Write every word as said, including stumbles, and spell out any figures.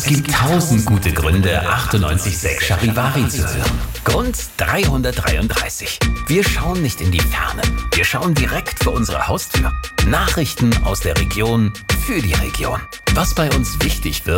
gibt tausend gute Gründe, achtundneunzig Komma sechs Charivari zu hören. Grund dreihundertdreiunddreißig. Wir schauen nicht in die Ferne. Wir schauen direkt vor unsere Haustür. Nachrichten aus der Region für die Region. Was bei uns wichtig wird,